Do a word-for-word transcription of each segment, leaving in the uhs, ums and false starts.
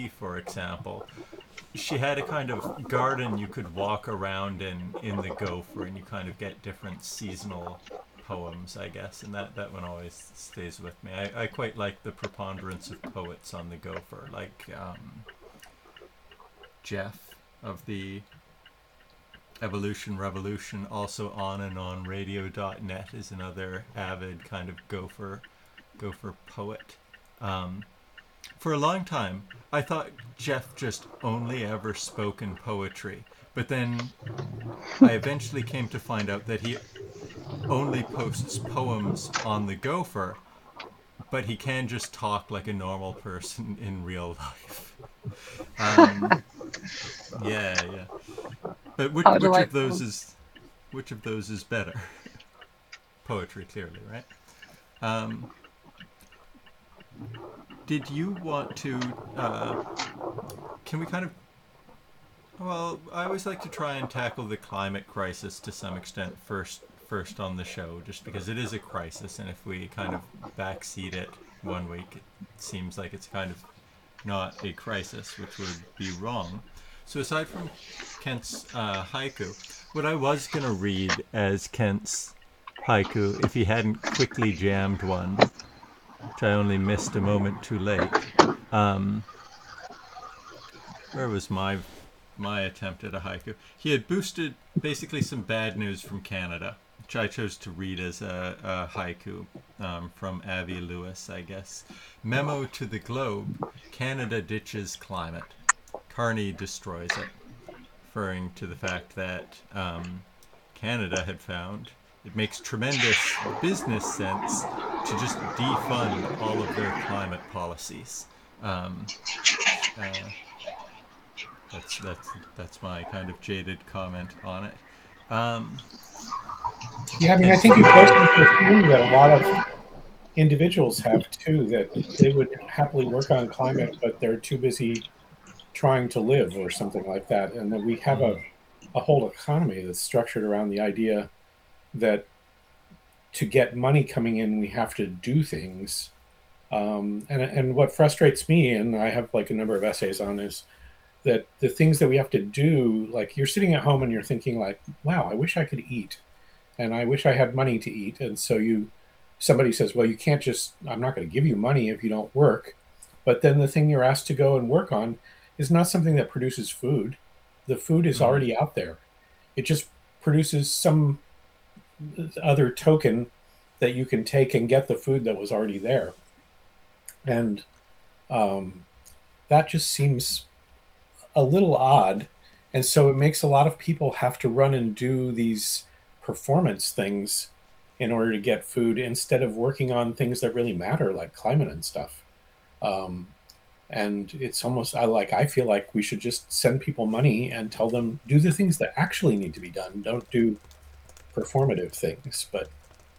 Tea, for example, she had a kind of garden you could walk around in in the Gopher, and you kind of get different seasonal poems, I guess, and that, that one always stays with me. I, I quite like the preponderance of poets on the Gopher, like um, Jeff of the Evolution Revolution, also on and on radio dot net is another avid kind of Gopher Gopher poet. Um, for a long time, I thought Jeff just only ever spoke in poetry, but then I eventually came to find out that he only posts poems on the Gopher, but he can just talk like a normal person in real life. Um, yeah, yeah. But which How which of delightful. those is which of those is better? Poetry, clearly, right? Um, did you want to? Uh, can we kind of? Well, I always like to try and tackle the climate crisis to some extent first. First on the show, just because it is a crisis, and if we kind of backseat it one week, it seems like it's kind of not a crisis, which would be wrong. So aside from Kent's uh, haiku, what I was going to read as Kent's haiku, if he hadn't quickly jammed one, which I only missed a moment too late. Um, where was my my attempt at a haiku? He had boosted basically some bad news from Canada, which I chose to read as a, a haiku um, from Avi Lewis, I guess. Memo to the Globe: Canada ditches climate. Carney destroys it, referring to the fact that um, Canada had found it makes tremendous business sense to just defund all of their climate policies. Um, uh, that's that's that's my kind of jaded comment on it. Um, Yeah, I mean, I Kent, do think you you posted have? this thing that a lot of individuals have too, that they would happily work on climate, but they're too busy trying to live or something like that. And that we have a, Mm-hmm. a whole economy that's structured around the idea that to get money coming in, we have to do things. Um, and, and what frustrates me, and I have like a number of essays on, is that the things that we have to do, like you're sitting at home and you're thinking like, wow, I wish I could eat and I wish I had money to eat. And so you, somebody says, well, you can't just, I'm not going to give you money if you don't work. But then the thing you're asked to go and work on is not something that produces food. The food is Mm-hmm. already out there. It just produces some other token that you can take and get the food that was already there. And um, that just seems a little odd. And so it makes a lot of people have to run and do these performance things in order to get food instead of working on things that really matter, like climate and stuff. Um, and it's almost I like I feel like we should just send people money and tell them do the things that actually need to be done. Don't do performative things, but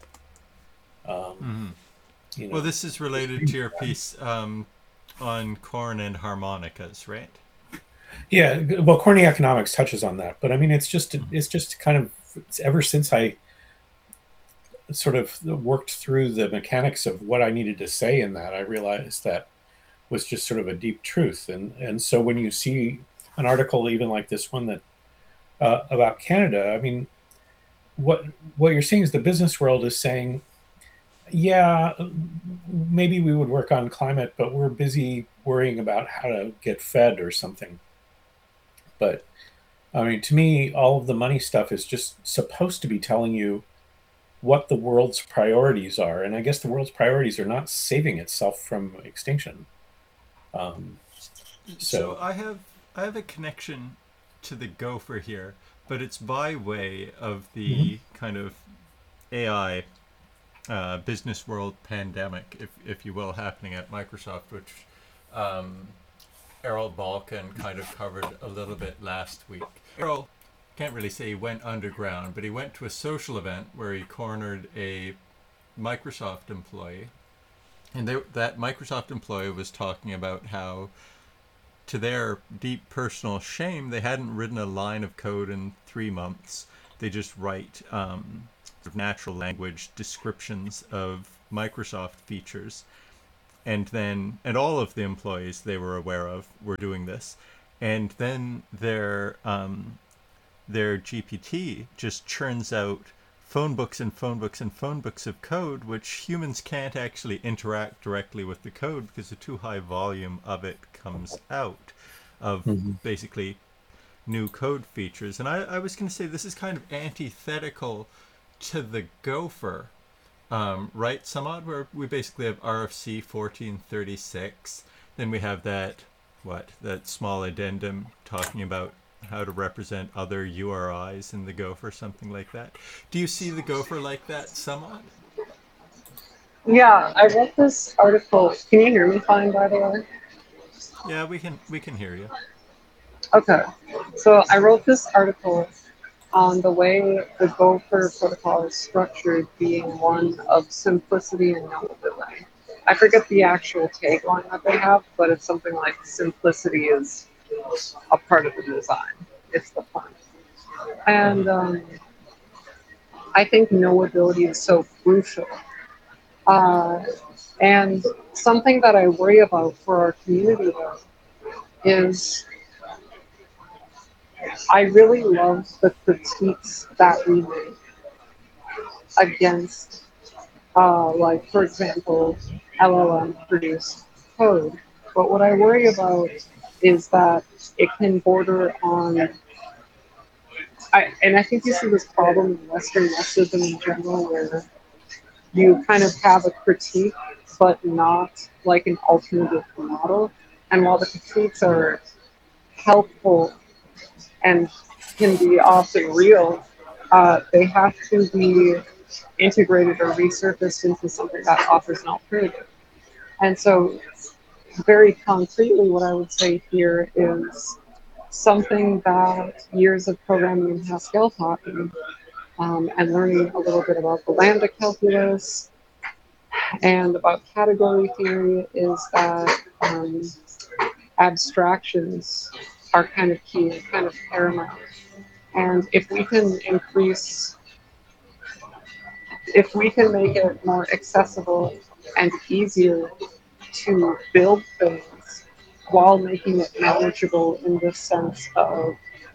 um, Mm-hmm. you Well, know, this is just related be to your done. piece um, on corn and harmonicas, right? Yeah. Well, corny economics touches on that, but I mean, it's just Mm-hmm. it's just kind of it's ever since I sort of worked through the mechanics of what I needed to say in that, I realized that was just sort of a deep truth. And and so when you see an article even like this one that uh, about Canada, I mean, what what you're seeing is the business world is saying, yeah, maybe we would work on climate, but we're busy worrying about how to get fed or something. But I mean, to me, all of the money stuff is just supposed to be telling you what the world's priorities are. And I guess the world's priorities are not saving itself from extinction. Um, So so, I have I have a connection to the Gopher here, but it's by way of mhm. the kind of A I uh, business world pandemic, if if you will, happening at Microsoft, which um, Errol Balkan kind of covered a little bit last week. Errol can't really say he went underground, but he went to a social event where he cornered a Microsoft employee, and they, that Microsoft employee was talking about how, to their deep personal shame, they hadn't written a line of code in three months. They just write um, sort of natural language descriptions of Microsoft features. and then and all of the employees they were aware of were doing this, and then their um, their G P T just churns out phone books and phone books and phone books of code, which humans can't actually interact directly with the code because a too high volume of it comes out of Mm-hmm. basically new code features. And I, I was going to say this is kind of antithetical to the Gopher, um, right, Samad, where we basically have R F C fourteen thirty-six. Then we have that, what, that small addendum talking about how to represent other U R Is in the Gopher, something like that. Do you see the Gopher like that, Samad? Yeah, I wrote this article. Can you hear me fine, by the way? Yeah, we can we can hear you. Okay. So I wrote this article on the way the Gopher protocol is structured being one of simplicity and knowability. I forget the actual tagline that they have, but it's something like simplicity is a part of the design. It's the fun. Mm-hmm. And um, I think knowability is so crucial. Uh, and something that I worry about for our community, though, is I really love the critiques that we make against, uh, like, for example, L L M produced code. But what I worry about is that it can border on, I, and I think you see this problem in Western leftism in general, where you kind of have a critique, but not like an alternative model. And while the critiques are helpful and can be often real, uh, they have to be integrated or resurfaced into something that offers an alternative. And so, very concretely, what I would say here is something that years of programming in Haskell taught me, um, and learning a little bit about the lambda calculus and about category theory is that um, abstractions are kind of key and kind of paramount. And if we can increase, if we can make it more accessible and easier to build things while making it manageable in the sense of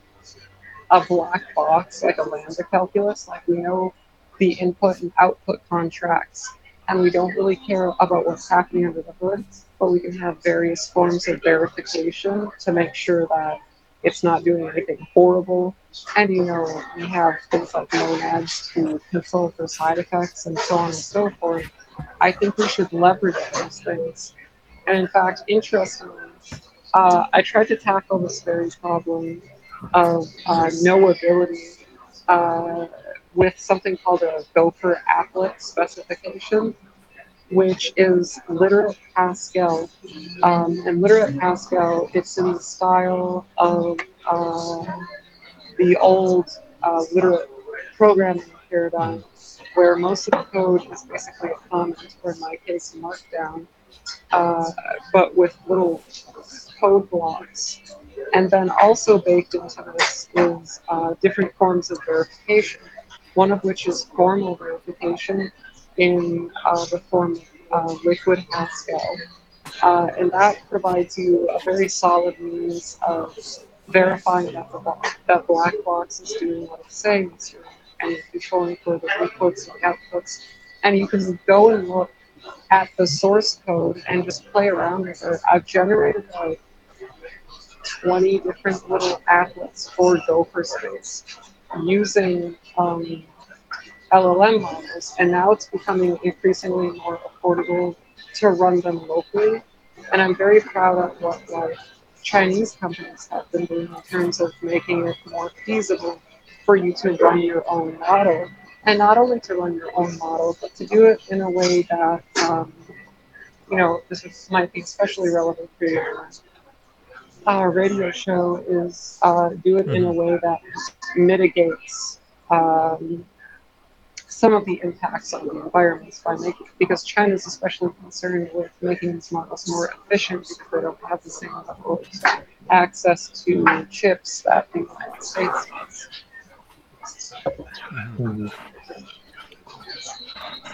a black box, like a lambda calculus, like we know the input and output contracts, and we don't really care about what's happening under the hood, but we can have various forms of verification to make sure that it's not doing anything horrible. And you know, we have things like monads to control for side effects and so on and so forth. I think we should leverage those things. And in fact, interestingly, uh, I tried to tackle this very problem of uh, knowability uh, with something called a Gopher applet specification, which is literate Pascal. Um, and literate Pascal, it's in the style of uh, the old uh, literate programming Mm-hmm. paradigm, where most of the code is basically a comment, or in my case, a markdown, uh, but with little code blocks. And then also baked into this is uh, different forms of verification, one of which is formal verification in uh, the form of uh, liquid Haskell. Uh, and that provides you a very solid means of verifying that the that black box is doing what it's saying it's doing, and you're controlling for the inputs and outputs. And you can go and look at the source code and just play around with it. I've generated like twenty different little applets for Gopher space using um, L L M models, and now it's becoming increasingly more affordable to run them locally. And I'm very proud of what like Chinese companies have been doing in terms of making it more feasible for you to run your own model, and not only to run your own model, but to do it in a way that um, you know this is, might be especially relevant for your uh, radio show is uh, do it in a Mm-hmm. way that mitigates um, some of the impacts on the environments by making, because China is especially concerned with making these models more efficient because they don't have the same level of access to chips that the United States has. Mm-hmm. Mm-hmm.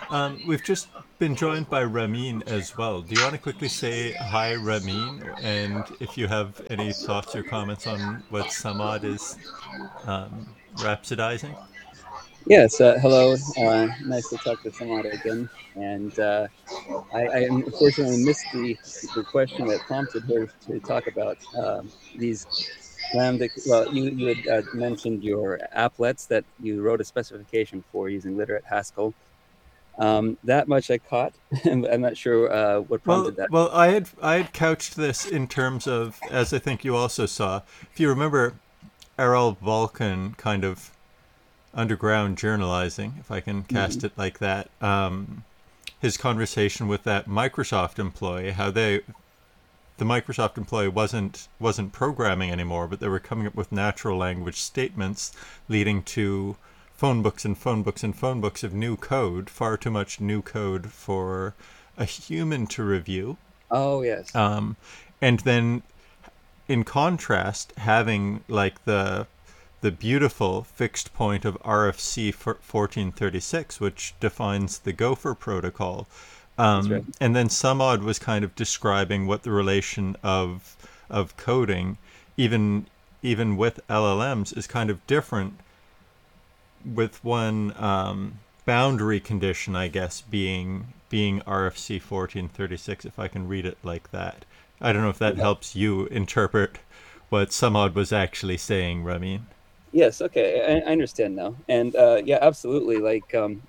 Um, we've just been joined by Ramin as well. Do you want to quickly say hi, Ramin, and if you have any thoughts or comments on what Samad is um, rhapsodizing? Yes, uh, hello. Uh, nice to talk to someone again. And uh, I, I unfortunately missed the, the question that prompted her to talk about um, these Lambda. Well, you, you had uh, mentioned your applets that you wrote a specification for using Literate Haskell. Um, that much I caught. I'm not sure uh, what Well, prompted that. well, I had I had couched this in terms of, as I think you also saw, if you remember, Errol Vulcan kind of underground journalizing, if I can cast mm-hmm. it like that. Um, his conversation with that Microsoft employee, how they, the Microsoft employee wasn't wasn't programming anymore, but they were coming up with natural language statements leading to phone books and phone books and phone books of new code, far too much new code for a human to review. Oh, yes. Um, and then in contrast, having like the the beautiful fixed point of R F C fourteen thirty-six, which defines the Gopher protocol. Um, That's right. And then Samad was kind of describing what the relation of of coding, even even with L L Ms, is kind of different, with one um, boundary condition, I guess, being being R F C fourteen thirty-six, if I can read it like that. I don't know if that yeah. helps you interpret what Samad was actually saying, Ramin. Yes, okay, I, I understand now. And uh, yeah, absolutely, like, um,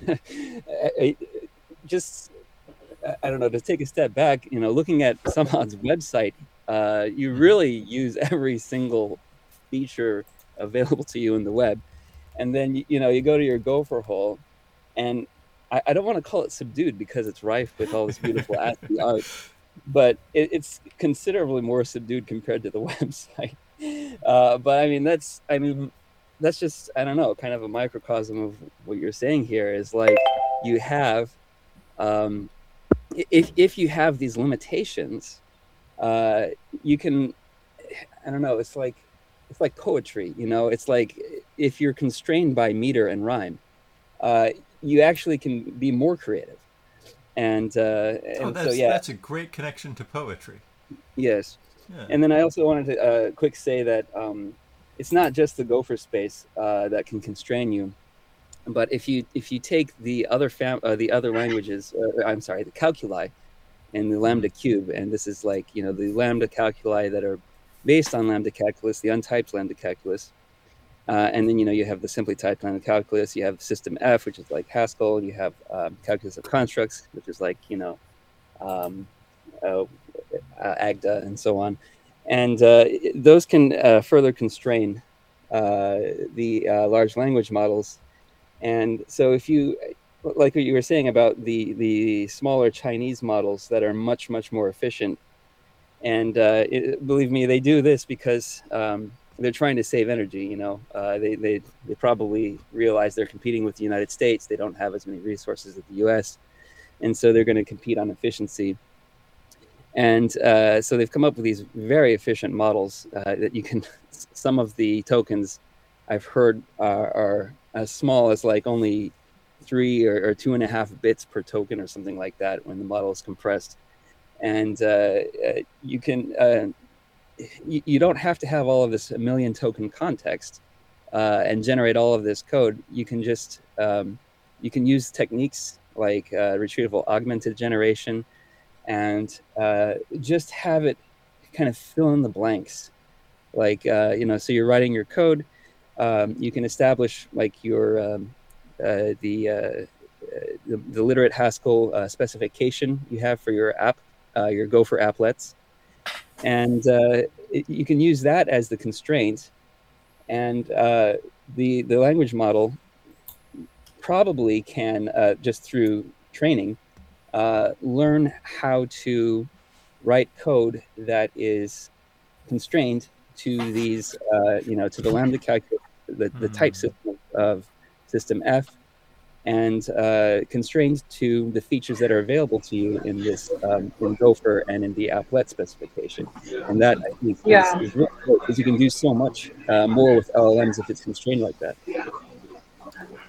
I, just, I don't know, to take a step back, you know, looking at Samad's website, uh, you really use every single feature available to you in the web. And then, you know, you go to your Gopher hole, and I, I don't want to call it subdued because it's rife with all this beautiful ASCII art, but it, it's considerably more subdued compared to the website. Uh, but I mean, that's, I mean, that's just, I don't know, kind of a microcosm of what you're saying here is like, you have, um, if, if you have these limitations, uh, you can, I don't know, it's like, it's like poetry, you know, it's like if you're constrained by meter and rhyme, uh, you actually can be more creative. And, uh, and oh, that's, so, yeah. That's a great connection to poetry. Yes. Yeah. And then I also wanted to uh, quick say that um, it's not just the Gopher space uh, that can constrain you, but if you if you take the other fam uh, the other languages, uh, I'm sorry, the calculi and the lambda cube, and this is like, you know, the lambda calculi that are based on lambda calculus, the untyped lambda calculus, uh, and then, you know, you have the simply typed lambda calculus, you have system F, which is like Haskell, you have um, calculus of constructs, which is like, you know, um, uh, Uh, Agda and so on, and uh, those can uh, further constrain uh, the uh, large language models. And so, if you, like what you were saying about the the smaller Chinese models that are much much more efficient, and uh, it, believe me, they do this because um, they're trying to save energy. You know, uh, they they they probably realize they're competing with the United States. They don't have as many resources as the U S, and so they're going to compete on efficiency. And uh, so they've come up with these very efficient models uh, that you can, some of the tokens I've heard are, are as small as like only three or, or two and a half bits per token or something like that when the model is compressed. And uh, you can, uh, you, you don't have to have all of this a million token context uh, and generate all of this code. You can just, um, you can use techniques like uh, retrievable augmented generation, and uh, just have it kind of fill in the blanks. Like, uh, you know, so you're writing your code, um, you can establish like your, um, uh, the, uh, the, the literate Haskell uh, specification you have for your app, uh, your Gopher applets. And uh, it, you can use that as the constraint. And uh, the, the language model probably can, uh, just through training, Uh, learn how to write code that is constrained to these, uh, you know, to the lambda calculus, the, the type system of system F, and uh, constrained to the features that are available to you in this, um, in Gopher and in the applet specification. And that, I think, Yeah. is, is really cool because you can do so much uh, more with L L Ms if it's constrained like that.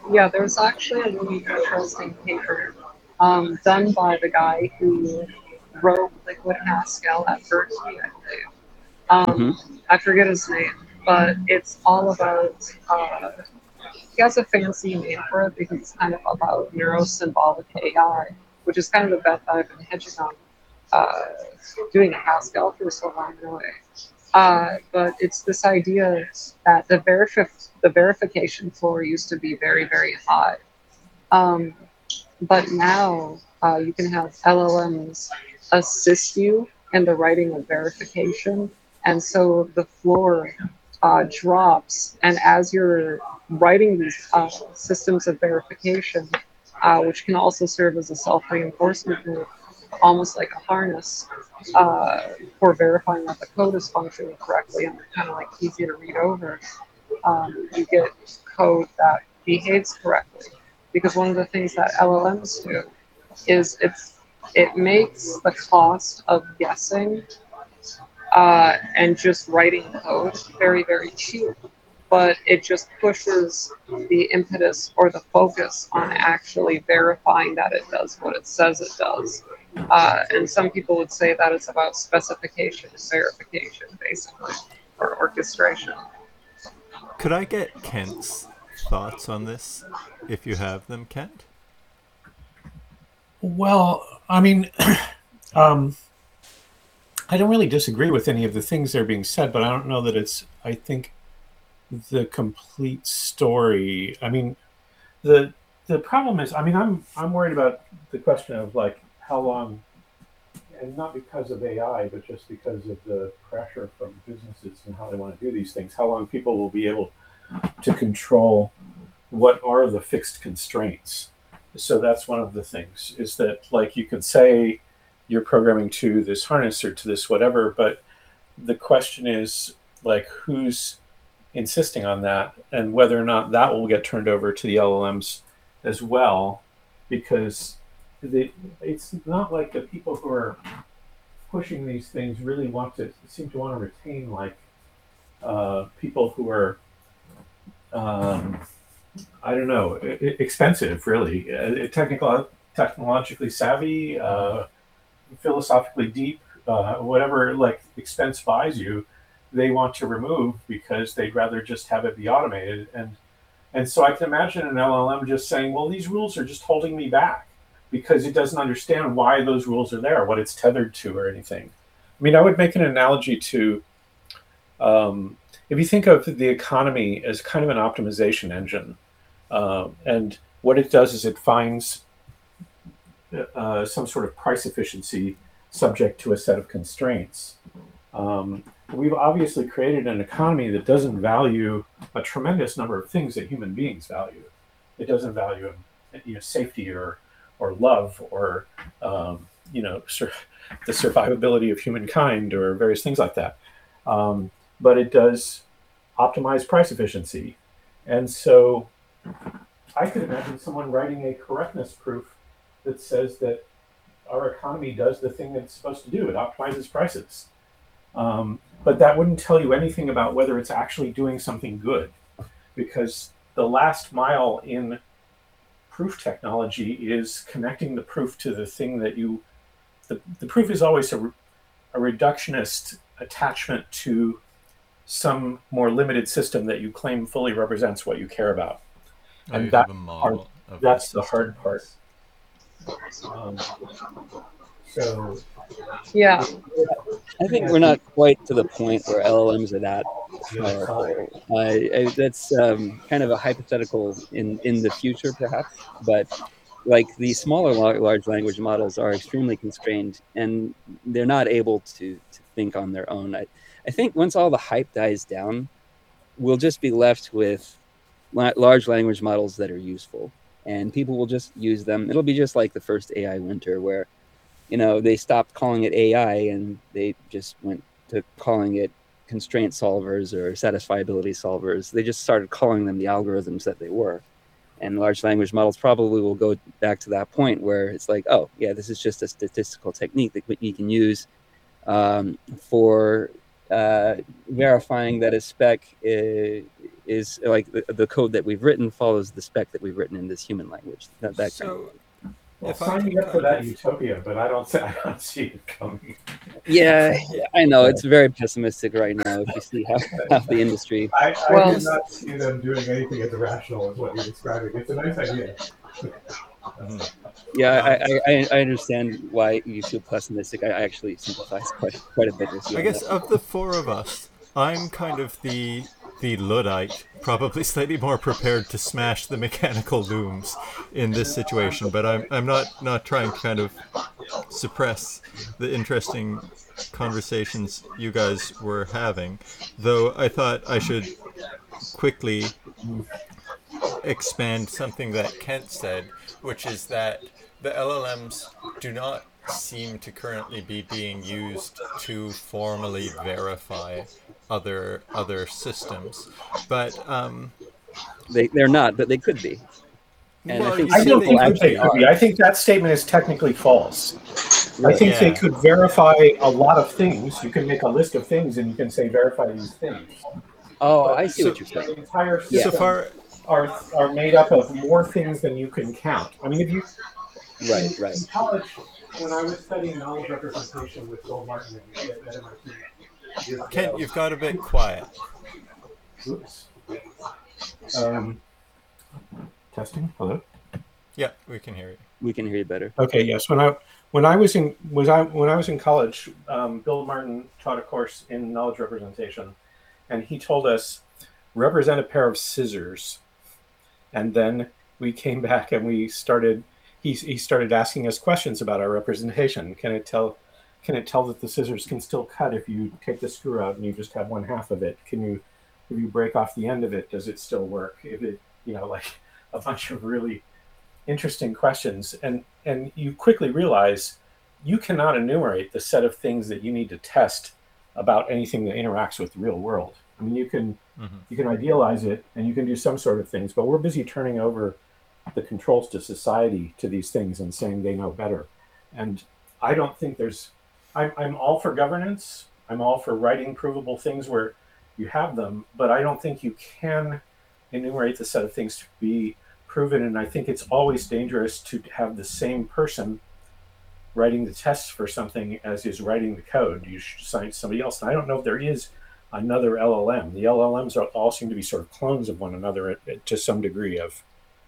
Yeah, there's actually a really interesting paper um, done by the guy who wrote Liquid Haskell at Berkeley, I believe. Hmm. Um, I forget his name, but it's all about. Uh, he has a fancy name for it because it's kind of about neurosymbolic A I, which is kind of the bet that I've been hedging on uh, doing Haskell for so long in a way. Uh, but it's this idea that the verifi- the verification floor used to be very, very high. Um, but now uh, you can have L L Ms assist you in the writing of verification. And so the floor uh, drops. And as you're writing these uh, systems of verification, uh, which can also serve as a self reinforcement loop, almost like a harness uh, for verifying that the code is functioning correctly and kind of like easy to read over, um, you get code that behaves correctly. Because one of the things that L L Ms do is it's it makes the cost of guessing uh, and just writing code very, very cheap. But it just pushes the impetus or the focus on actually verifying that it does what it says it does. Uh, and some people would say that it's about specification and verification, basically, or orchestration. Could I get Kent's thoughts on this, if you have them, Kent? Well, I mean, um, I don't really disagree with any of the things that are being said, but I don't know that it's, I think, the complete story. I mean, the the problem is, I mean, I'm I'm worried about the question of like how long, and not because of A I, but just because of the pressure from businesses and how they want to do these things, how long people will be able to control what are the fixed constraints. So that's one of the things, is that like you could say you're programming to this harness or to this whatever, but the question is like who's insisting on that and whether or not that will get turned over to the L L Ms as well, because the, it's not like the people who are pushing these things really want to seem to want to retain like uh, people who are um, I don't know, expensive, really, uh, technical, technologically savvy, uh, philosophically deep, uh, whatever like expense buys you, they want to remove because they'd rather just have it be automated. And and so I can imagine an L L M just saying, well, these rules are just holding me back because it doesn't understand why those rules are there, what it's tethered to or anything. I mean, I would make an analogy to um, if you think of the economy as kind of an optimization engine, uh, and what it does is it finds uh, some sort of price efficiency subject to a set of constraints. Um, we've obviously created an economy that doesn't value a tremendous number of things that human beings value. It doesn't value, you know, safety or or love or um, you know sur- the survivability of humankind or various things like that. Um, but it does optimize price efficiency, and so I could imagine someone writing a correctness proof that says that our economy does the thing that it's supposed to do. It optimizes prices. Um, but that wouldn't tell you anything about whether it's actually doing something good, because the last mile in proof technology is connecting the proof to the thing that you, the, the proof is always a, a reductionist attachment to some more limited system that you claim fully represents what you care about. Oh, And you that have a hard, model of that's the the hard system. part. Um, so Yeah, I think we're not quite to the point where L L Ms are that powerful. I, I, that's um, kind of a hypothetical in, in the future, perhaps. But like the smaller large language models are extremely constrained, and they're not able to, to think on their own. I, I think once all the hype dies down, we'll just be left with large language models that are useful, and people will just use them. It'll be just like the first A I winter, where you know they stopped calling it A I and they just went to calling it constraint solvers or satisfiability solvers. They just started calling them the algorithms that they were. And large language models probably will go back to that point where it's like, oh yeah, this is just a statistical technique that you can use um, for uh, verifying that a spec is, is like the, the code that we've written follows the spec that we've written in this human language. That, that kind of So, Well, if I sign can me up for kind that of- utopia, but I don't. See, I don't see it coming. Yeah, I know it's very pessimistic right now. If you see how, how the industry, I, I Well- do not see them doing anything as irrational as what you're describing. It's a nice idea. Mhm. yeah, I, I, I I understand why you feel pessimistic. I actually sympathize quite quite a bit with you. I on guess that. of the four of us, I'm kind of the the Luddite, probably slightly more prepared to smash the mechanical looms in this situation. But I'm I'm not not trying to kind of suppress the interesting conversations you guys were having, though I thought I should quickly expand something that Kent said, which is that the L L Ms do not seem to currently be being used to formally verify other other systems, but um, They they're not, but they could be. And I well, think you I said don't they think could that they be. could be. I think that statement is technically false. I think they Yeah. could verify a lot of things. You can make a list of things and you can say verify these things. Oh, But I see so- what you're saying. The entire Yeah. system So far, are are made up of more things than you can count. I mean, if you Right, in, right. in college, when I was studying knowledge representation with Joel Martin at, at M I T, years Kent, ago- you've got a bit quiet. Oops. Um, testing. Hello. Yeah, we can hear you. We can hear you better. Okay. Yes. When I when I was in was I when I was in college, um, Bill Martin taught a course in knowledge representation, and he told us represent a pair of scissors, and then we came back and we started. He he started asking us questions about our representation. Can it tell? Can it tell that the scissors can still cut if you take the screw out and you just have one half of it? Can you, if you break off the end of it, does it still work? If it, you know, like a bunch of really interesting questions, and and you quickly realize you cannot enumerate the set of things that you need to test about anything that interacts with the real world. I mean, you can Mm-hmm. you can idealize it and you can do some sort of things, but we're busy turning over the controls to society to these things and saying they know better. And I don't think there's I'm, I'm all for governance. I'm all for writing provable things where you have them, but I don't think you can enumerate the set of things to be proven. And I think it's always dangerous to have the same person writing the tests for something as is writing the code. You should assign somebody else. And I don't know if there is another L L M. The L L Ms are, all seem to be sort of clones of one another at, at, to some degree of,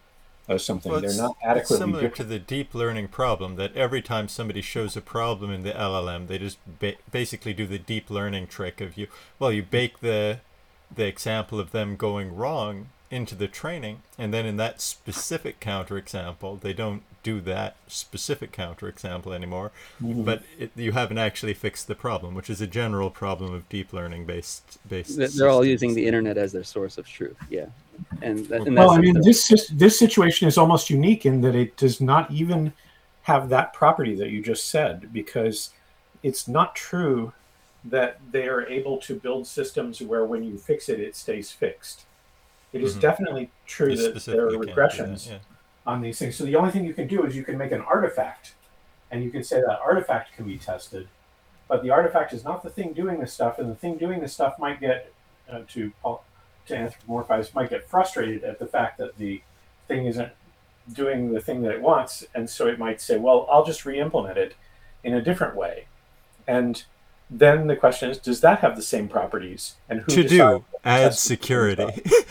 of something. Well, They're it's, not it's adequately similar different. to the deep learning problem that every time somebody shows a problem in the L L M, they just ba- basically do the deep learning trick of you. Well, you bake the the example of them going wrong into the training, and then in that specific counterexample, they don't do that specific counterexample anymore. Mhm. But it, you haven't actually fixed the problem, which is a general problem of deep learning based based. They're they're all systems. using the internet as their source of truth. Yeah, and, that, and Well, that's I mean, this sys- this situation is almost unique in that it does not even have that property that you just said, because it's not true that they are able to build systems where when you fix it, it stays fixed. It is Mhm. definitely true You that there are specifically can't do that, regressions yeah. on these things. So the only thing you can do is you can make an artifact, and you can say that artifact can be tested, but the artifact is not the thing doing this stuff, and the thing doing this stuff might get uh, to to anthropomorphize might get frustrated at the fact that the thing isn't doing the thing that it wants, and so it might say, well, I'll just re-implement it in a different way. And then the question is, does that have the same properties? And who To decides do, what the add test security.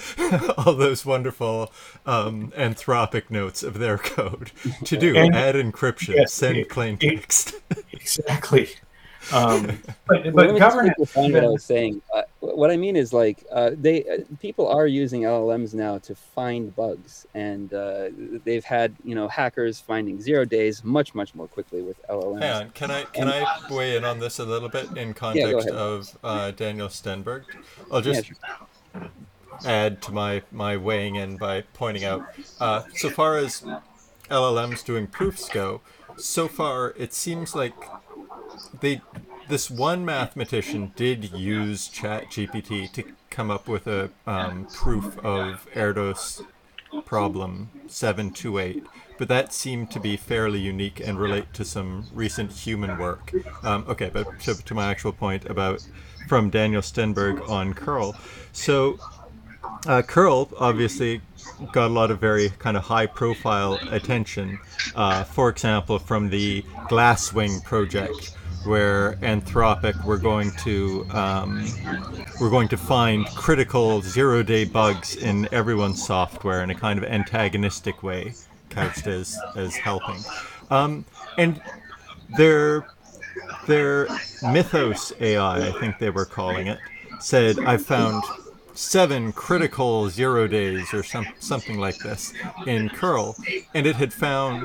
All those wonderful um, anthropic notes of their code. To do, And- add encryption, yes, send it- plain it- text. Exactly. Um, but Well, but let me just governance. define what I even- was saying. Uh, what I mean is, like, uh, they uh, people are using L L Ms now to find bugs, and uh, they've had you know hackers finding zero days much much more quickly with L L Ms. Hang on, can I can I weigh in on this a little bit in Yeah, go context ahead. of uh, Daniel Stenberg? I'll Yeah, just sure. add to my, my weighing in by pointing out, uh, so far as L L Ms doing proofs go, so far it seems like they this one mathematician did use ChatGPT to come up with a um, proof of Erdos problem seven two eight, but that seemed to be fairly unique and relate to some recent human work. Um, okay, but to, to my actual point about from Daniel Stenberg on curl. So uh, curl obviously got a lot of very kind of high profile attention. Uh, for example, from the Glasswing project, where Anthropic were going to um, we're going to find critical zero day bugs in everyone's software in a kind of antagonistic way, couched as as helping. Um, and their their Mythos A I, I I think they were calling it, said, I've found seven critical zero days or some something like this in curl, and it had found,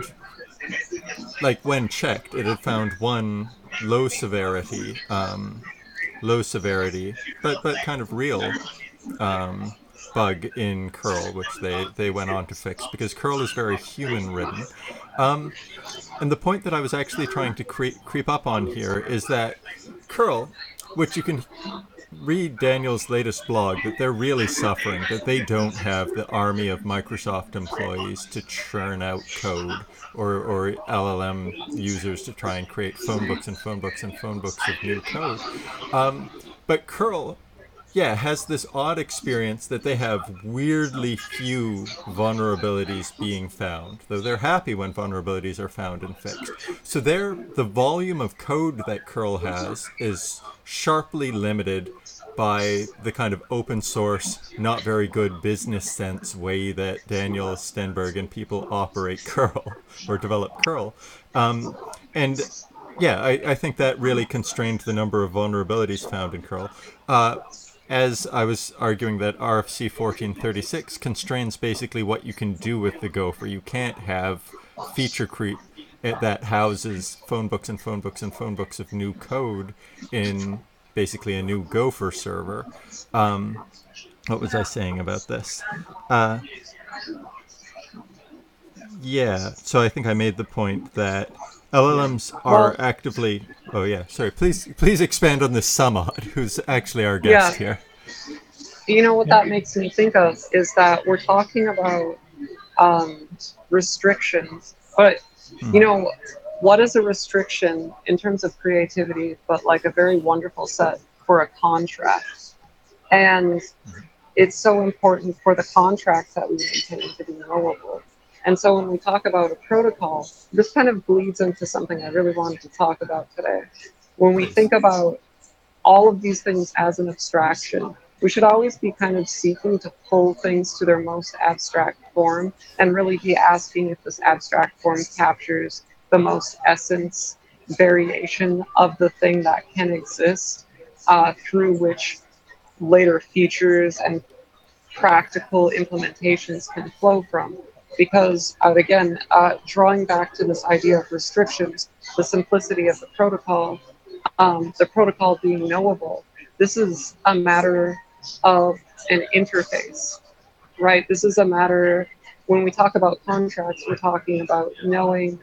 like when checked, it had found one low severity um, low severity but but kind of real um, bug in curl, which they they went on to fix, because curl is very human ridden. um, and the point that I was actually trying to cre- creep up on here is that curl, which you can read Daniel's latest blog, that they're really suffering, that they don't have the army of Microsoft employees to churn out code, or, or L L M users to try and create phone books and phone books and phone books of new code. Um, but curl, yeah, has this odd experience that they have weirdly few vulnerabilities being found, though they're happy when vulnerabilities are found and fixed. So there, the volume of code that curl has is sharply limited by the kind of open source, not very good business sense way that Daniel Stenberg and people operate curl or develop curl. Um, and yeah, I, I think that really constrained the number of vulnerabilities found in curl. Uh, as I was arguing that R F C fourteen thirty-six constrains basically what you can do with the Gopher. You can't have feature creep that houses phone books and phone books and phone books of new code in basically a new Gopher server. Um, what was I saying about this? Uh, yeah, so I think I made the point that L L Ms are Well, actively. Oh yeah, sorry. Please, please expand on this Samad, who's actually our guest yeah, here. you know what Yeah. that makes me think of is that we're talking about um, restrictions, but you Hmm. know, what is a restriction in terms of creativity, but like a very wonderful set for a contract? And it's so important for the contracts that we maintain to be knowable. And so when we talk about a protocol, this kind of bleeds into something I really wanted to talk about today. When we Please. think about all of these things as an abstraction, we should always be kind of seeking to pull things to their most abstract form and really be asking if this abstract form captures the most essence variation of the thing that can exist, uh, through which later features and practical implementations can flow from. Because, uh, again, uh, drawing back to this idea of restrictions, the simplicity of the protocol, um, the protocol being knowable, this is a matter of an interface, right? This is a matter, when we talk about contracts, we're talking about knowing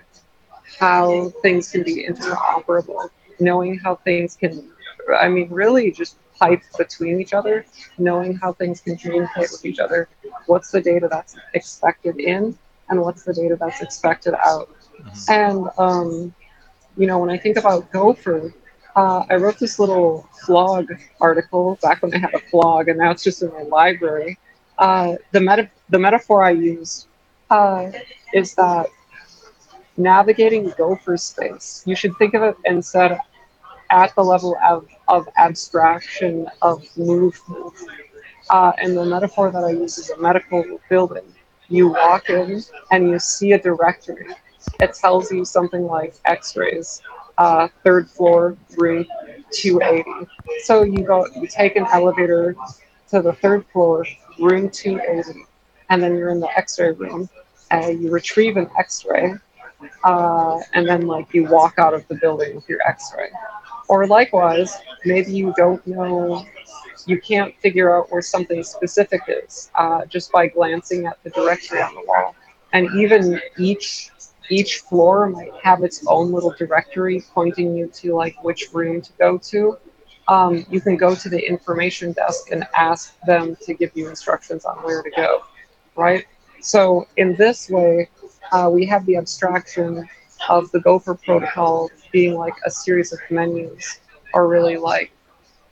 how things can be interoperable, knowing how things can, I mean, really just pipe between each other, knowing how things can communicate with each other. What's the data that's expected in, and what's the data that's expected out? And, um, you know, when I think about Gopher, uh, I wrote this little blog article back when I had a blog, and now it's just in my library. Uh, the, meta- the metaphor I used uh, is that navigating Gopher space, you should think of it instead at the level of, of abstraction of movement. Uh, and the metaphor that I use is a medical building. You walk in and you see a directory. It tells you something like X-rays, uh, third floor, room two eighty. So you go, you take an elevator to the third floor, room two eighty, and then you're in the X-ray room. And you retrieve an X-ray, uh, and then like you walk out of the building with your X-ray. Or likewise, maybe you don't know, you can't figure out where something specific is, uh, just by glancing at the directory on the wall. And even each each floor might have its own little directory pointing you to like which room to go to. Um, you can go to the information desk and ask them to give you instructions on where to go, right? So in this way, uh, we have the abstraction of the Gopher protocol being like a series of menus, or really like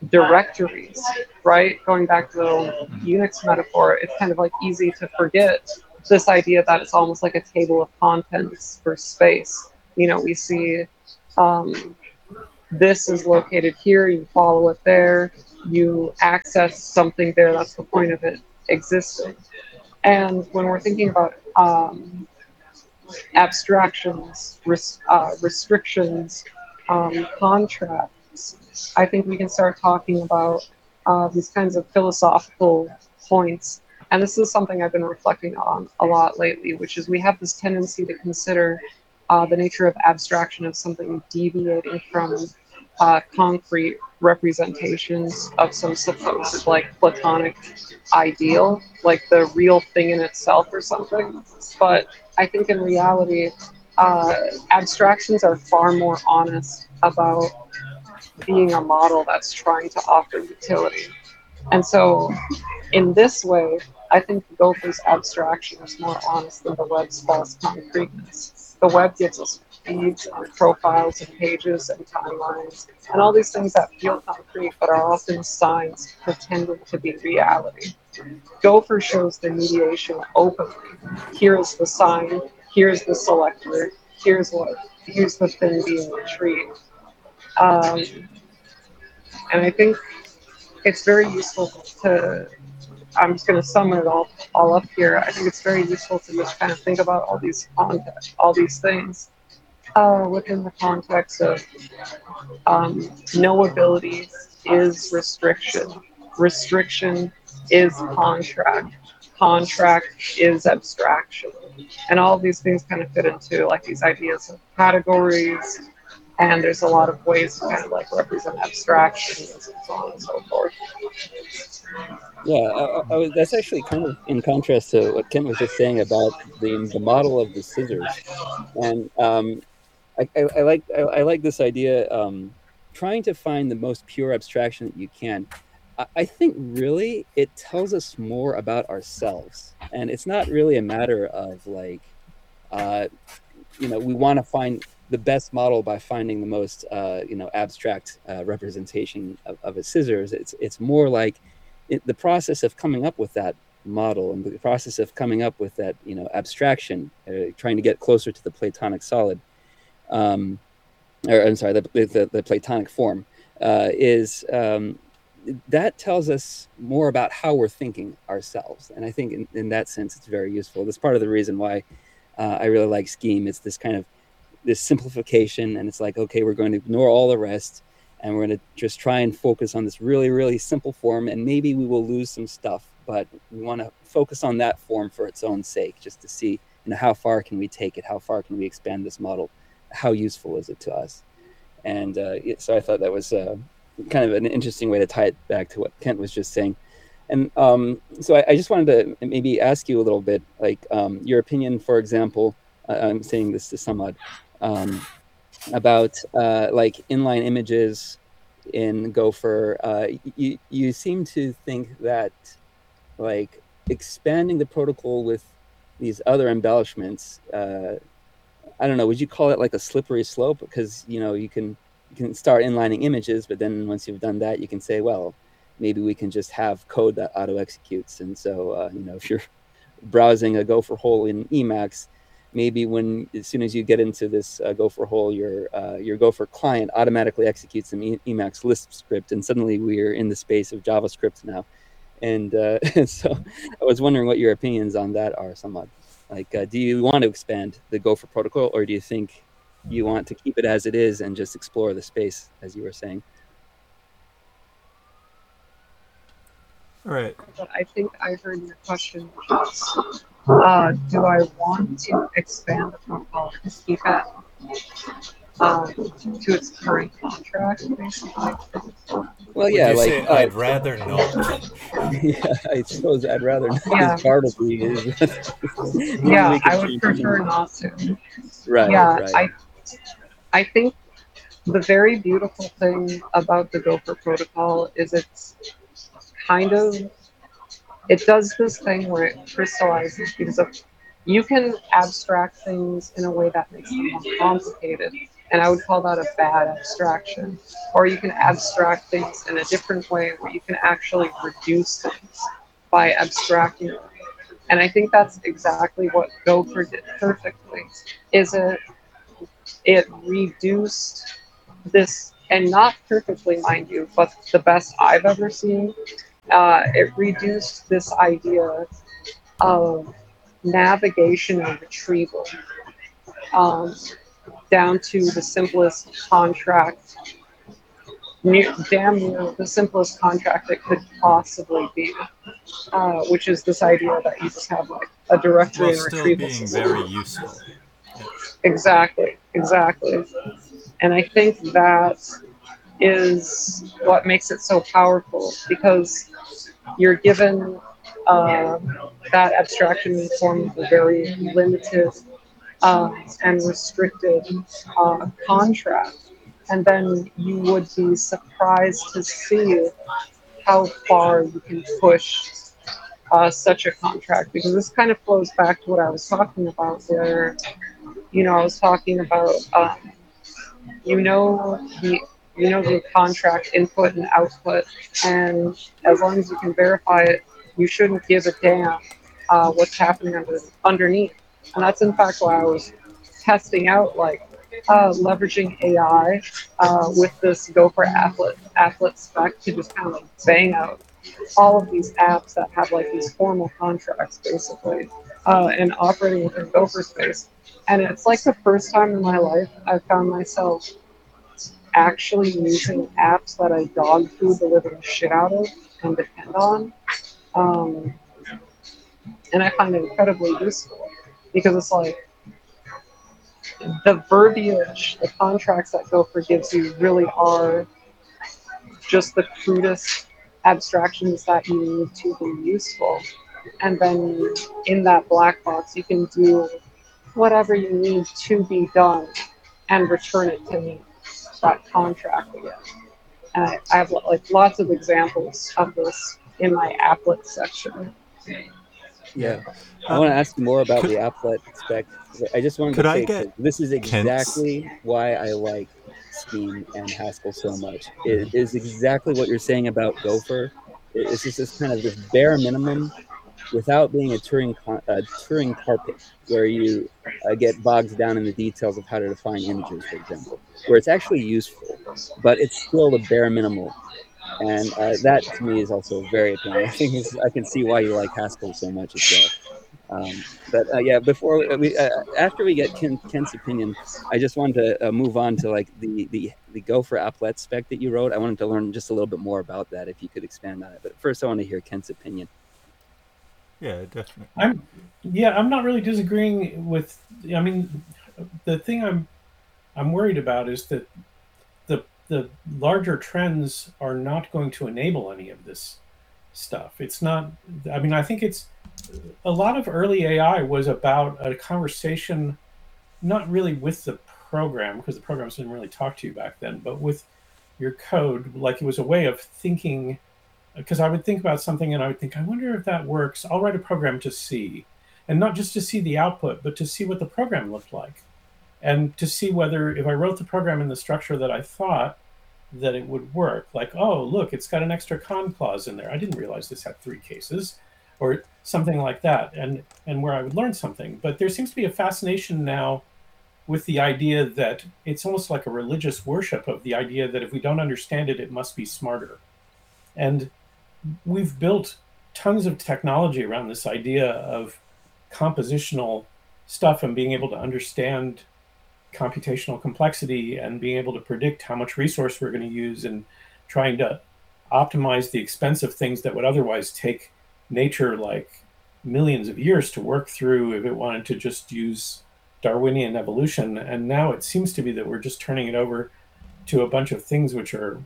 directories, right? Going back to the Unix metaphor, it's kind of like easy to forget this idea that it's almost like a table of contents for space. You know, we see um, this is located here, you follow it there, you access something there, that's the point of it existing. And when we're thinking about um, abstractions, res- uh, restrictions, um, contracts, I think we can start talking about uh, these kinds of philosophical points. And this is something I've been reflecting on a lot lately, which is we have this tendency to consider uh, the nature of abstraction as something deviating from uh, concrete representations of some supposed like Platonic ideal, like the real thing in itself or something. But I think in reality, uh, abstractions are far more honest about being a model that's trying to offer utility. And so, in this way, I think the Gopher's abstraction is more honest than the web's false concreteness. The web gives us feeds and profiles and pages and timelines and all these things that feel concrete but are often signs pretending to be reality. Gopher shows the mediation openly. Here's the sign, here's the selector, here's what, here's the thing being retrieved. Um, and I think it's very useful to, I'm just going to sum it all, all up here. I think it's very useful to just kind of think about all these context, all these things uh, within the context of um, knowability is restriction. Restriction is contract. Contract is abstraction. And all of these things kind of fit into like these ideas of categories. And there's a lot of ways to kind of like represent abstractions and so on and so forth. Yeah, I, I was, that's actually kind of in contrast to what Kent was just saying about the the model of the scissors, and um, I, I, I like I, I like this idea, um, trying to find the most pure abstraction that you can. I, I think really it tells us more about ourselves, and it's not really a matter of like, uh, you know, we want to find the best model by finding the most uh, you know abstract uh, representation of, of a scissors. It's it's more like it, the process of coming up with that model and the process of coming up with that you know abstraction, uh, trying to get closer to the Platonic solid, um, or I'm sorry, the the, the Platonic form, uh, is um, that tells us more about how we're thinking ourselves. And I think in, in that sense, it's very useful. That's part of the reason why uh, I really like Scheme. It's this kind of this simplification, and it's like, okay, we're going to ignore all the rest, and we're going to just try and focus on this really, really simple form, and maybe we will lose some stuff, but we want to focus on that form for its own sake, just to see, you know, how far can we take it? How far can we expand this model? How useful is it to us? And uh, so I thought that was uh, kind of an interesting way to tie it back to what Kent was just saying. And um, so I, I just wanted to maybe ask you a little bit, like um, your opinion, for example, uh, I'm saying this to Samad, um, about uh, like inline images in Gopher. Uh, you, you seem to think that like expanding the protocol with these other embellishments, uh, I don't know, would you call it like a slippery slope? Because, you know, you can, you can start inlining images, but then once you've done that, you can say, well, maybe we can just have code that auto executes. And so, uh, you know, if you're browsing a Gopher hole in Emacs, maybe when, as soon as you get into this uh, Gopher hole, your uh, your Gopher client automatically executes an Emacs Lisp script, and suddenly we're in the space of JavaScript now. And uh, so I was wondering what your opinions on that are, Samad. Like, uh, do you want to expand the Gopher protocol, or do you think you want to keep it as it is and just explore the space, as you were saying? All right. But I think I heard your question was, uh, do I want to expand the protocol and keep it um, to its current contract, basically? Well, Would yeah, you like say, uh, I'd rather not? yeah, I suppose I'd rather not. Yeah. Guardedly is. Yeah, I would prefer not to. Right. Yeah, right. I, I think the very beautiful thing about the Gopher protocol is it's kind of, it does this thing where it crystallizes because of, you can abstract things in a way that makes them more complicated. And I would call that a bad abstraction. Or you can abstract things in a different way where you can actually reduce things by abstracting them. And I think that's exactly what Gopher did perfectly. Is it it reduced this, and not perfectly, mind you, but the best I've ever seen. Uh, it reduced this idea of navigation and retrieval um, down to the simplest contract, near, damn near the simplest contract it could possibly be, uh, which is this idea that you just have like a directory While and still retrieval being system. very useful. Yeah. Exactly, exactly. And I think that is what makes it so powerful, because you're given uh, that abstraction in the form of a very limited uh, and restricted uh, contract. And then you would be surprised to see how far you can push uh, such a contract, because this kind of flows back to what I was talking about where, you know, I was talking about, um, you know, the you know the contract input and output, and as long as you can verify it, you shouldn't give a damn uh, what's happening under, underneath. And that's in fact why I was testing out like uh, leveraging A I uh, with this Gopher applet applet spec to just kind of like bang out all of these apps that have like these formal contracts basically uh, and operating within Gopher space. And it's like the first time in my life I found myself actually using apps that I dog food the living shit out of and depend on. Um, and I find it incredibly useful because it's like the verbiage, the contracts that Gopher gives you really are just the crudest abstractions that you need to be useful. And then in that black box, you can do whatever you need to be done and return it to me, that contract again. And I, I have like lots of examples of this in my applet section. Yeah. I Um, want to ask you more about could- the applet spec. I just wanted Could to I say get that this is Kent's- exactly why I like Scheme and Haskell so much. It is exactly what you're saying about Gopher. It- It's just this kind of this bare minimum without being a Turing con- a Turing carpet, where you uh, get bogged down in the details of how to define integers, for example, where it's actually useful, but it's still the bare minimal. And uh, that to me is also very appealing. I think it's, I can see why you like Haskell so much as well. Um, but uh, yeah, before we, uh, after we get Ken, Kent's opinion, I just wanted to uh, move on to like the the the Gopher applet spec that you wrote. I wanted to learn just a little bit more about that, if you could expand on it. But first, I want to hear Kent's opinion. Yeah, definitely. I'm yeah, I'm not really disagreeing with. I mean, the thing I'm I'm worried about is that the the larger trends are not going to enable any of this stuff. It's not. I mean, I think it's a lot of early A I was about a conversation, not really with the program, because the programs didn't really talk to you back then, but with your code. Like it was a way of thinking. Because I would think about something and I would think, I wonder if that works. I'll write a program to see, and not just to see the output, but to see what the program looked like, and to see whether if I wrote the program in the structure that I thought that it would work. Like, oh, look, it's got an extra con clause in there. I didn't realize this had three cases, or something like that, and and where I would learn something. But there seems to be a fascination now with the idea that it's almost like a religious worship of the idea that if we don't understand it, it must be smarter. And we've built tons of technology around this idea of compositional stuff and being able to understand computational complexity and being able to predict how much resource we're going to use and trying to optimize the expensive things that would otherwise take nature like millions of years to work through if it wanted to just use Darwinian evolution. And now it seems to be that we're just turning it over to a bunch of things which are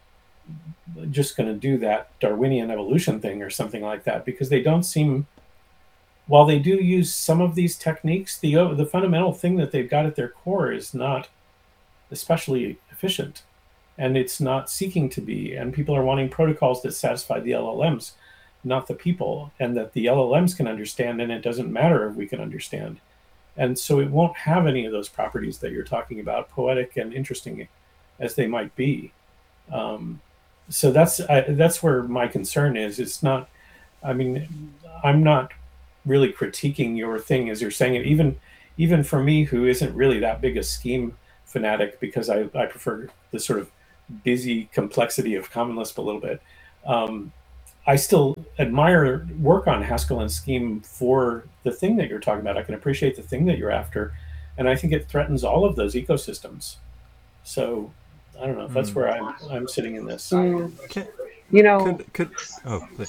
just going to do that Darwinian evolution thing or something like that, because they don't seem, while they do use some of these techniques, the the fundamental thing that they've got at their core is not especially efficient, and it's not seeking to be. And people are wanting protocols that satisfy the L L Ms, not the people, and that the L L Ms can understand, and it doesn't matter if we can understand. And so it won't have any of those properties that you're talking about, poetic and interesting as they might be. Um, so that's I, that's where my concern is. It's not, I mean, I'm not really critiquing your thing as you're saying it. Even even for me, who isn't really that big a scheme fanatic, because I, I prefer the sort of busy complexity of Common Lisp a little bit. Um, I still admire work on Haskell and Scheme for the thing that you're talking about. I can appreciate the thing that you're after, and I think it threatens all of those ecosystems. So I don't know if that's Mm. where I'm I'm sitting in this. Mm. Can, You know, could could oh please.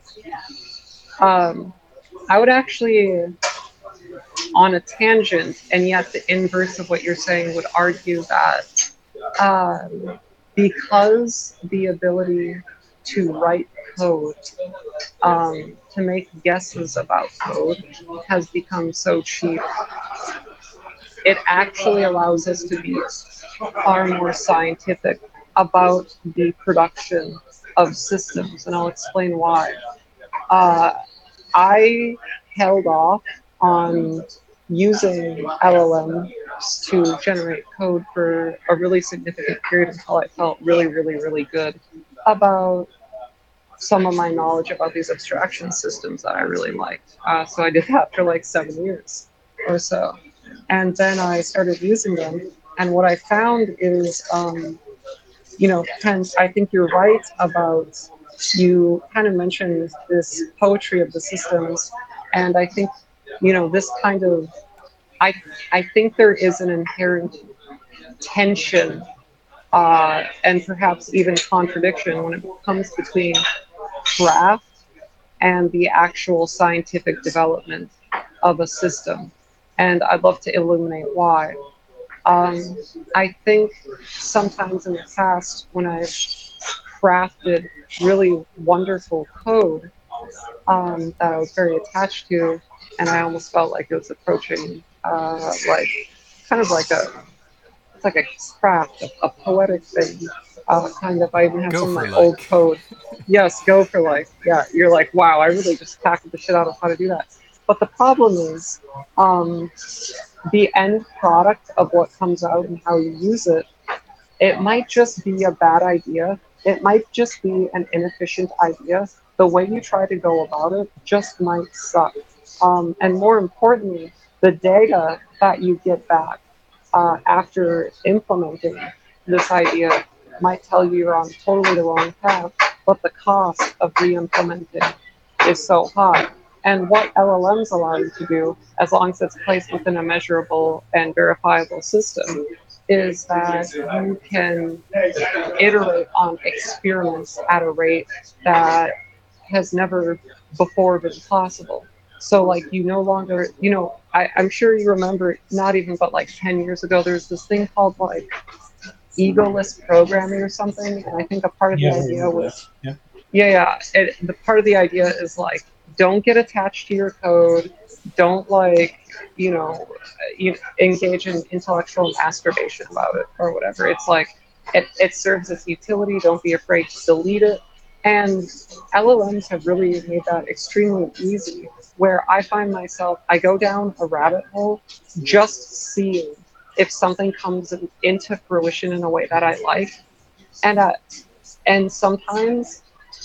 um, I would actually, on a tangent, and yet the inverse of what you're saying, would argue that um, because the ability to write code, um, to make guesses about code, has become so cheap, it actually allows us to be far more scientific about the production of systems, and I'll explain why. Uh, I held off on using L L Ms to generate code for a really significant period until I felt really, really, really good about some of my knowledge about these abstraction systems that I really liked. Uh, so I did that for like seven years or so. And then I started using them. And what I found is, um, you know, hence, I think you're right about, you kind of mentioned this poetry of the systems. And I think, you know, this kind of, I, I think there is an inherent tension uh, and perhaps even contradiction when it comes between craft and the actual scientific development of a system. And I'd love to illuminate why. Um, I think sometimes in the past, when I've crafted really wonderful code um, that I was very attached to, and I almost felt like it was approaching uh, like kind of like a it's like a craft, a, a poetic thing. Uh, kind of, I even have Go some of for my old like. code. Yes, go for like. Yeah, you're like, wow, I really just tackled the shit out of how to do that. But the problem is, um, the end product of what comes out and how you use it, it might just be a bad idea. It might just be an inefficient idea. The way you try to go about it just might suck. Um, and more importantly, the data that you get back uh, after implementing this idea might tell you you're on totally the wrong path, but the cost of re-implementing is so high. And what L L Ms allow you to do, as long as it's placed within a measurable and verifiable system, is that you can iterate on experiments at a rate that has never before been possible. So like you no longer, you know, I, I'm sure you remember, not even but like ten years ago, there's this thing called like egoless programming or something. And I think a part of Yeah, the I idea remember was, that. yeah, yeah, it, the part of the idea is like, don't get attached to your code. Don't like, you know, you engage in intellectual masturbation about it or whatever. It's like, it, it serves its utility. Don't be afraid to delete it. And L L Ms have really made that extremely easy, where I find myself, I go down a rabbit hole just seeing if something comes in, into fruition in a way that I like. And, uh, and sometimes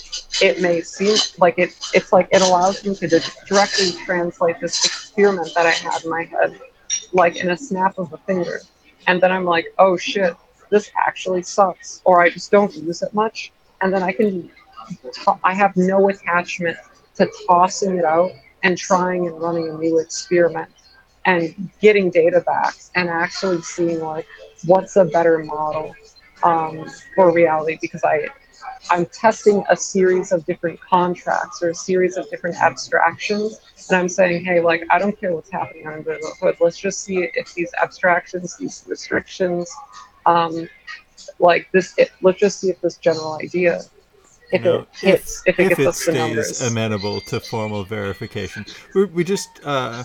it may seem like it, it's like it allows me to directly translate this experiment that I had in my head, like in a snap of a finger. And then I'm like, oh shit, this actually sucks. Or I just don't use it much. And then I can, to- I have no attachment to tossing it out and trying and running a new experiment and getting data back and actually seeing like what's a better model um, for reality, because I, I'm testing a series of different contracts or a series of different abstractions. And I'm saying, hey, like, I don't care what's happening under the hood. Let's just see if these abstractions, these restrictions, um, like this, it, let's just see if this general idea, if You know, it hits, if, if, it if gets it us the stays numbers. amenable to formal verification. We, we just uh,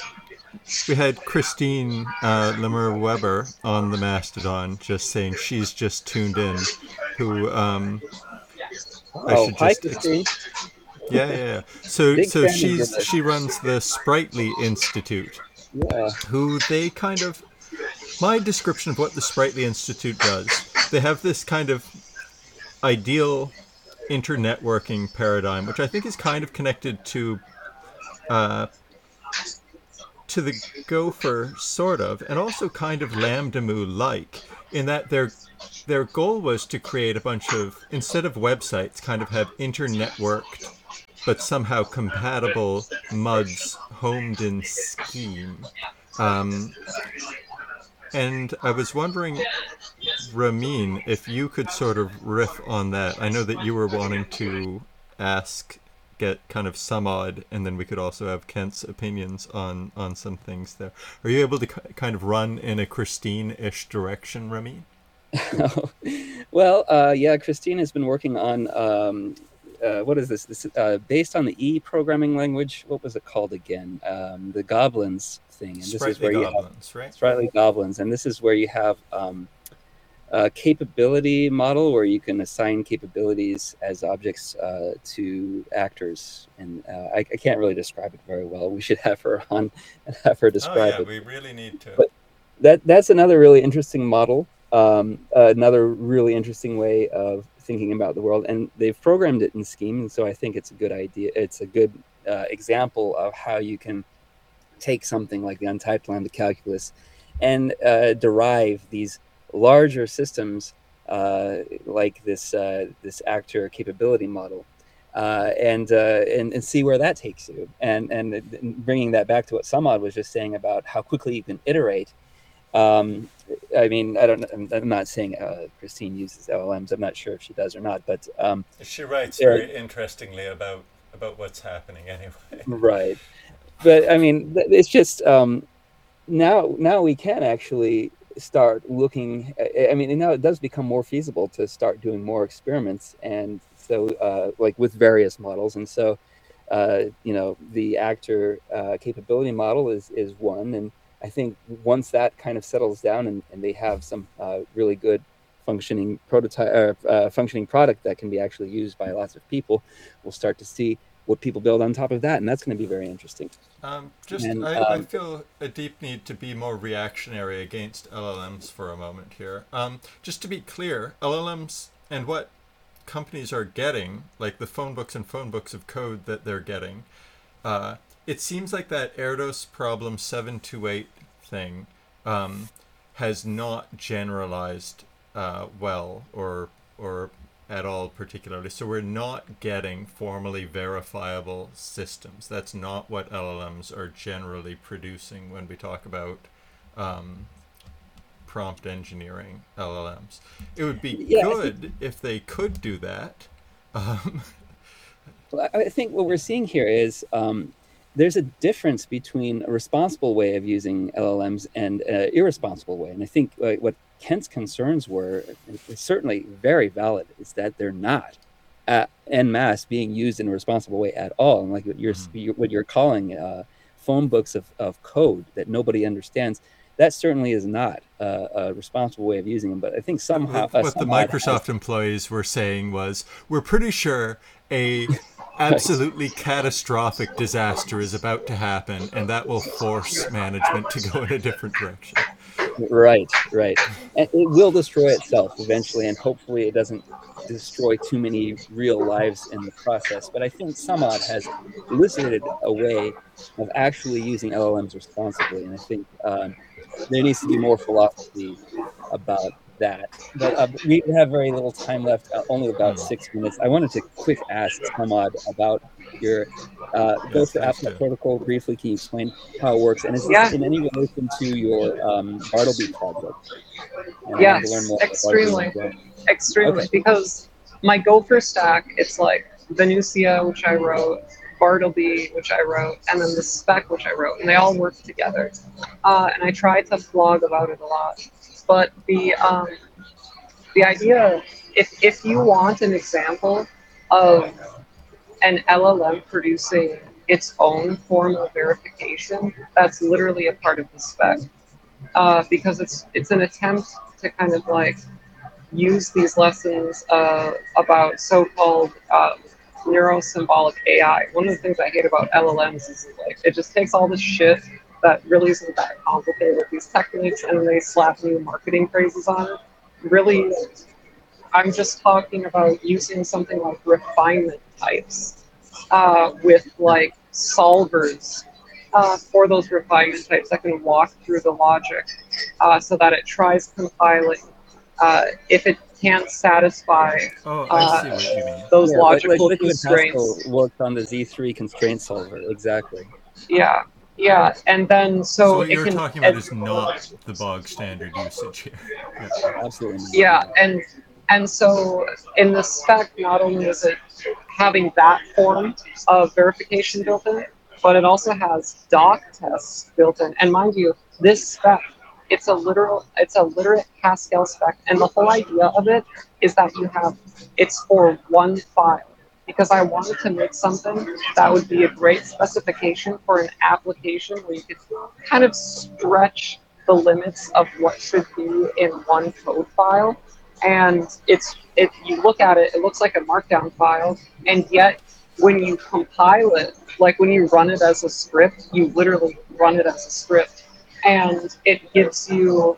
we had Christine uh, Lemmer Weber on the Mastodon just saying she's just tuned in, who um, I Oh, should hi, just ex- Christine. yeah, yeah, yeah. So Big so fan of she's yours. she runs the Sprightly Institute, Yeah. who they kind of, my description of what the Sprightly Institute does, they have this kind of ideal internetworking paradigm, which I think is kind of connected to uh, to the Gopher, sort of, and also kind of Lambda-Mu-like, in that their their goal was to create a bunch of, instead of websites, kind of have internetworked but somehow compatible M U Ds homed in Scheme. Um, and I was wondering, Ramin, if you could sort of riff on that. I know that you were wanting to ask, get kind of some odd, and then we could also have Kent's opinions on, on some things there. Are you able to k- kind of run in a Christine-ish direction, Ramin? Well, uh, yeah, Christine has been working on, um, uh, what is this? This uh, based on the E programming language. What was it called again? Um, the Goblins thing. And this is Sprightly where you Goblins, have, right? Sprightly Goblins, and this is where you have um, a capability model where you can assign capabilities as objects uh, to actors. And uh, I, I can't really describe it very well. We should have her on and have her Oh describe yeah, it. we really need to. But that that's another really interesting model. Um, uh, another really interesting way of thinking about the world, and they've programmed it in Scheme, and so I think it's a good idea. It's a good uh, example of how you can take something like the untyped lambda calculus and uh, derive these larger systems uh, like this uh, this actor capability model, uh, and, uh, and and see where that takes you. And and bringing that back to what Samad was just saying about how quickly you can iterate. Um, I mean, I don't. I'm, I'm not saying uh, Christine uses L L Ms. I'm not sure if she does or not, but um, She writes there- very interestingly about about what's happening anyway. right. But I mean, th- it's just um, now. Now we can actually start looking. I I mean, now it does become more feasible to start doing more experiments, and so uh, like with various models, and so uh, you know, the actor uh, capability model is is one, and I think once that kind of settles down and, and they have some uh, really good functioning prototype, uh, uh, functioning product that can be actually used by lots of people, we'll start to see what people build on top of that, and that's going to be very interesting. Um, just, And, I, I um, feel a deep need to be more reactionary against L L Ms for a moment here. Um, just to be clear, L L Ms and what companies are getting, like the phone books and phone books of code that they're getting, uh, it seems like that Erdos problem seven two eight thing um, has not generalized uh, well or or at all particularly. So we're not getting formally verifiable systems. That's not what L L Ms are generally producing when we talk about um, prompt engineering L L Ms. It would be Yeah, I good if they could do that. Um, Well, I I think what we're seeing here is um, there's a difference between a responsible way of using L L Ms and an irresponsible way. And I think like, what Kent's concerns were is certainly very valid, is that they're not uh, en masse being used in a responsible way at all. And like what you're, Mhm. you what you're calling uh, phone books of, of code that nobody understands, that certainly is not uh, a responsible way of using them. But I think somehow... what uh, what the somehow it Microsoft has- employees were saying was, we're pretty sure a absolutely catastrophic disaster is about to happen, and that will force management to go in a different direction. Right, right. And it will destroy itself eventually, and hopefully it doesn't destroy too many real lives in the process. But I think Samad has elucidated a way of actually using L L Ms responsibly, and I think um, there needs to be more philosophy about that. But uh, we have very little time left, uh, only about Hmm. six minutes. I wanted to quick ask Samad about your uh, Yes, Gopher please AppNet do. protocol. Briefly, can you explain how it works? And is this Yeah. in any relation to your um, Bartleby project? And I want to learn Yes, more about extremely, Bartleby as well. extremely. Okay. Because my Gopher stack, it's like Venusia, which I wrote, Bartleby, which I wrote, and then the spec, which I wrote, and they all work together. Uh, and I try to blog about it a lot. But the um, the idea, if if you want an example of an L L M producing its own form of verification, that's literally a part of the spec. Uh, because it's it's an attempt to kind of like use these lessons uh, about so-called uh, neurosymbolic A I. One of the things I hate about L L Ms is like it just takes all this shit that really isn't that complicated with these techniques, and they slap new marketing phrases on it. Really, I'm just talking about using something like refinement types uh, with like solvers uh, for those refinement types that can walk through the logic uh, so that it tries compiling. Uh, if it can't satisfy Oh, I uh, see what you mean. those Yeah, like, like logical Liquid constraints. Haskell worked on the Z three constraint solver. Exactly. Yeah, yeah, and then so, So what it you're can. talking about and- is not the bog standard usage here. Yeah. Absolutely. not. Yeah, and and so in the spec, not only is it having that form of verification built in, but it also has doc tests built in. And mind you, this spec, it's a literal, it's a literate Haskell spec, and the whole idea of it is that you have, it's for one file. Because I wanted to make something that would be a great specification for an application where you could kind of stretch the limits of what should be in one code file. And it's if you look at it, it looks like a markdown file, and yet when you compile it, like when you run it as a script, you literally run it as a script, and it gives you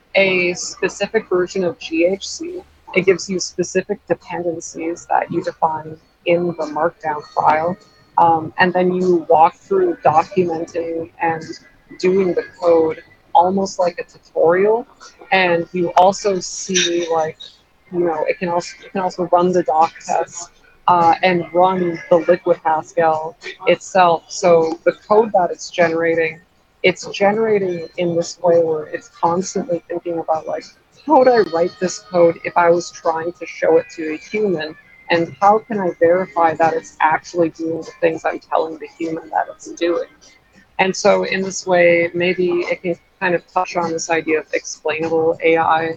a specific version of G H C. It gives you specific dependencies that you define in the markdown file, um, and then you walk through documenting and doing the code almost like a tutorial. And you also see, like, you know, it can also you can also run the doc test uh, and run the Liquid Haskell itself. So the code that it's generating, it's generating in this way where it's constantly thinking about, like, how would I write this code if I was trying to show it to a human? And how can I verify that it's actually doing the things I'm telling the human that it's doing? And so in this way, maybe it can kind of touch on this idea of explainable A I.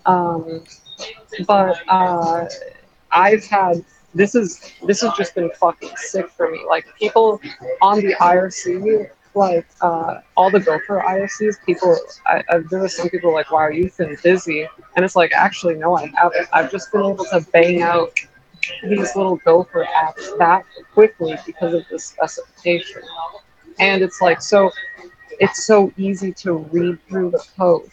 Um, but uh, I've had, this is this has just been fucking sick for me. Like, people on the I R C, like uh, all the Gopher I R Cs, people, I, I, there were some people like, wow, you've been busy. And it's like, actually, no, I haven't. I've just been able to bang out these little Gopher apps that quickly because of this specification. And it's like, so it's so easy to read through the code.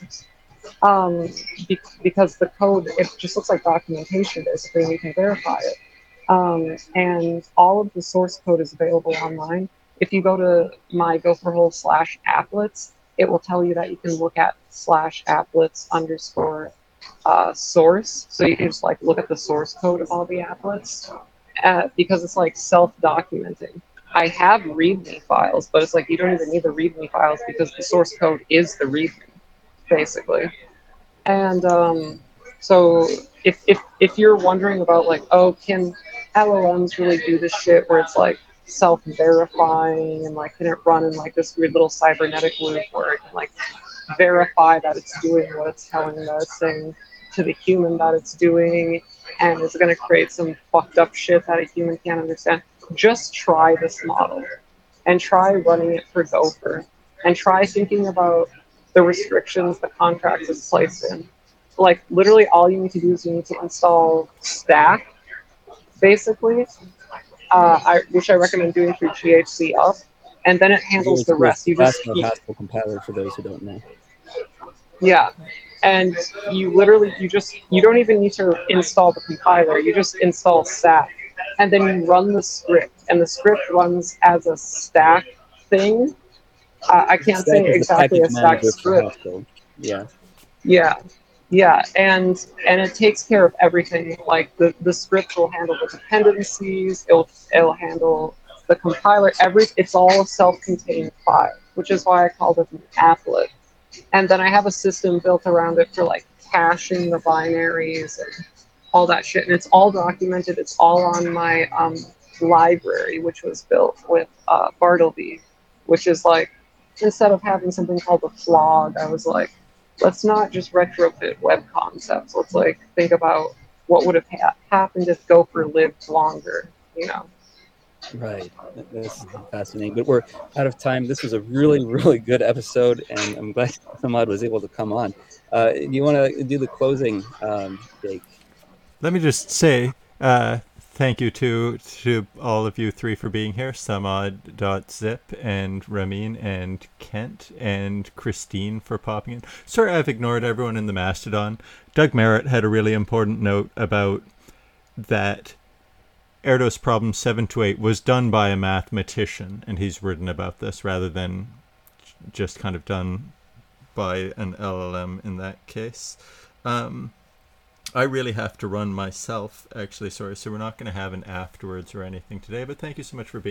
Um, be- because the code, it just looks like documentation basically, and you can verify it. Um, and all of the source code is available online. If you go to my Gopherhole slash applets, it will tell you that you can look at slash applets underscore uh, source. So you can just like look at the source code of all the applets uh, because it's like self-documenting. I have README files, but it's like you don't even need the README files because the source code is the README, basically. And um, so if, if if you're wondering about, like, oh, can L L Ms really do this shit where it's like self-verifying and like can it run in like this weird little cybernetic loop where it can like verify that it's doing what it's telling the thing to the human that it's doing, and it's going to create some fucked up shit that a human can't understand. Just try this model and try running it for Gopher and try thinking about the restrictions the contract is placed in. Like, literally all you need to do is you need to install Stack, basically, uh, I, which I recommend doing through G H C up, and then it handles the rest. You just Haskell Haskell compiler for those who don't know. Yeah, and you literally, you just, you don't even need to install the compiler, you just install Stack, and then you run the script, and the script runs as a Stack thing. Uh, I can't Stack say is the exactly a package Stack manager for script. Haskell. Yeah. Yeah, yeah, and and it takes care of everything. Like the, the script will handle the dependencies, it'll it'll handle the compiler. Every it's all a self-contained file, which is why I called it an applet. And then I have a system built around it for like caching the binaries and all that shit. And it's all documented. It's all on my um, library, which was built with uh, Bartleby, which is like, instead of having something called a flog, I was like, let's not just retrofit web concepts. Let's like think about what would have ha- happened if Gopher lived longer, you know? Right. That's fascinating. But we're out of time. This was a really, really good episode, and I'm glad Samad was able to come on. Uh, do you want to do the closing, um, Jake? Let me just say uh, thank you to to all of you three for being here. Samad.zip and Ramin and Kent and Christine for popping in. Sorry I've ignored everyone in the Mastodon. Doug Merritt had a really important note about that Erdos problem seven to eight was done by a mathematician, and he's written about this rather than just kind of done by an L L M in that case. Um, I really have to run myself, actually, sorry, so we're not going to have an afterwards or anything today, but thank you so much for being